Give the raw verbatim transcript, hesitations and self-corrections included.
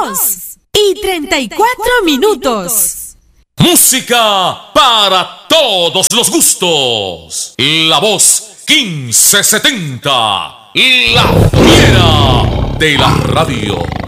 dos y treinta y cuatro minutos. Música para todos los gustos. La voz quince setenta. La fiera de la radio.